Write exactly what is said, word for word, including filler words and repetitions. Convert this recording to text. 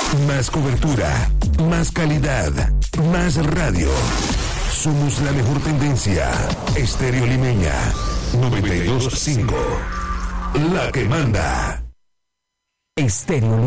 Más cobertura, más calidad, más radio. Somos la mejor tendencia. Estéreo Limeña noventa y dos punto cinco. La que manda. Estéreo